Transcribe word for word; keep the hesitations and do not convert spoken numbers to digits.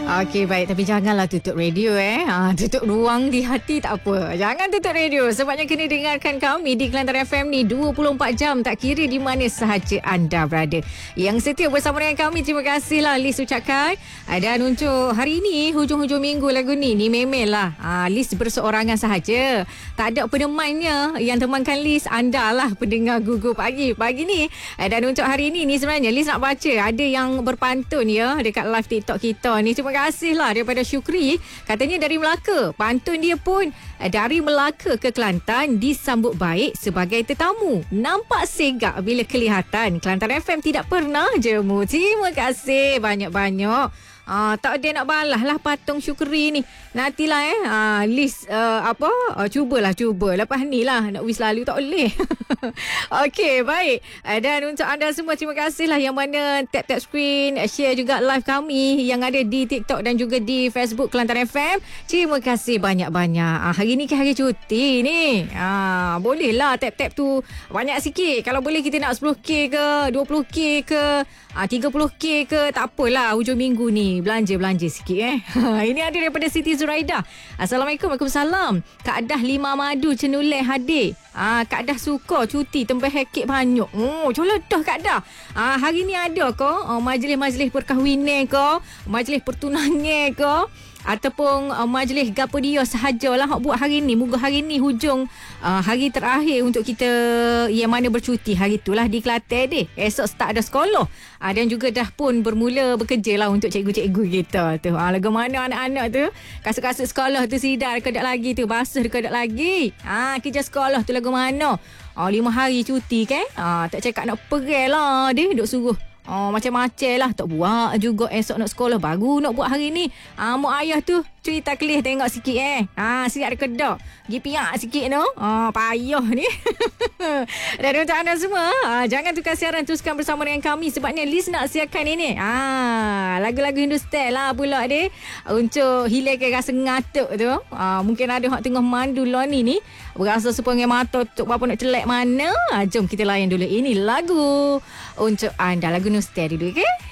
Okey, baik. Tapi janganlah tutup radio eh. Ha, tutup ruang di hati tak apa. Jangan tutup radio. Sebabnya kena dengarkan kami di Kelantan F M ni dua puluh empat jam. Tak kira di mana sahaja anda berada. Yang setia bersama dengan kami, terima kasihlah Liz ucapkan. Dan untuk hari ini, hujung-hujung minggu lagu ni, ni memel lah. Ha, Liz berseorangan sahaja. Tak ada penemannya. Yang temankan Liz, anda lah pendengar Gugur Pagi. Pagi ni. Dan untuk hari ini, ni sebenarnya Liz nak baca. Ada yang berpantun ya dekat live TikTok kita ni. Terima kasihlah daripada Syukri. Katanya dari Melaka. Pantun dia pun dari Melaka ke Kelantan disambut baik sebagai tetamu. Nampak segak bila kelihatan. Kelantan F M tidak pernah jemu. Terima kasih banyak-banyak. Ah, tak ada nak balas lah patung Syukri ni. Nantilah eh ah, Liz uh, apa uh, cubalah cuba. Lepas ni lah nak wish lalu tak boleh. Okey, baik. Uh, dan untuk anda semua, terima kasihlah yang mana tap-tap screen, share juga live kami yang ada di TikTok dan juga di Facebook Kelantan F M. Terima kasih banyak-banyak. Ah, hari ni kan hari cuti ni. Ah, boleh lah tap-tap tu banyak sikit. Kalau boleh kita nak sepuluh K ke, dua puluh K ke, ah, tiga puluh K ke, tak apalah hujung minggu ni. Belanja-belanja sikit eh. Ini ada daripada Siti Zuraida. Assalamualaikum. Waalaikumsalam. Kak Dah Lima Madu Cenuleh hadir. Ah, Kak Dah suka cuti tempat kek banyak. Oh, colodoh Kak Dah. Ah, hari ni ada ke oh, majlis-majlis perkahwinan ke, majlis pertunangan ke, ataupun uh, majlis gapo dia sahajalah hak buat hari ni. Moga hari ni hujung uh, hari terakhir untuk kita yang mana bercuti hari itulah di Kelantan deh. Esok start ada sekolah. Uh, dan juga dah pun bermula bekerja lah untuk cikgu-cikgu kita tu. Ah, uh, lagu mana anak-anak tu? Kasut-kasut sekolah tu sidar ke tak lagi tu, basuh ke tak lagi. Ah, uh, kerja sekolah tu lagu mana? Ah, uh, lima hari cuti kan? Ah, uh, tak cakap nak pergi lah dia duk suruh. Oh, macam-macam lah. Tak buat juga esok nak sekolah. Baru nak buat hari ni. Ah, mak ayah tu cerita kelih tengok sikit eh. Ah, siap kedak. Pergi piak sikit tu. Ah, payah ni. Dan untuk anda semua, ah, jangan tukar siaran, teruskan bersama dengan kami sebabnya Liz nak siarkan ini. Ah, lagu-lagu Hindustan lah pula dia. Untuk hilangkan rasa ngatuk tu. Ah, mungkin ada hak tengah mandu lah ni ni. Berasa sepengah mata tu apa nak celak mana. Ah, jom kita layan dulu ini lagu untuk anda. Lagu Nostalgia dulu, okey?